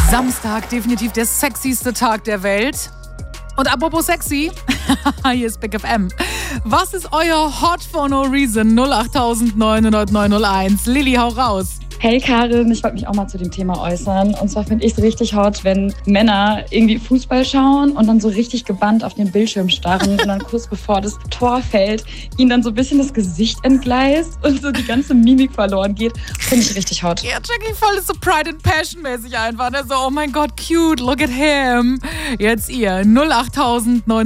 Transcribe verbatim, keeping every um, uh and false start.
Samstag, definitiv der sexyste Tag der Welt. Und apropos sexy, hier ist Big F M. Was ist euer Hot for No Reason? null acht neun null null neun null eins. Lilly, hau raus. Hey Karin, ich wollte mich auch mal zu dem Thema äußern. Und zwar finde ich es richtig hot, wenn Männer irgendwie Fußball schauen und dann so richtig gebannt auf den Bildschirm starren und dann kurz bevor das Tor fällt, ihnen dann so ein bisschen das Gesicht entgleist und so die ganze Mimik verloren geht. Finde ich richtig hot. Ja, Jackie, voll so Pride and Passion mäßig einfach. Ne? So, oh mein Gott, cute, look at him. Jetzt ihr, null acht neun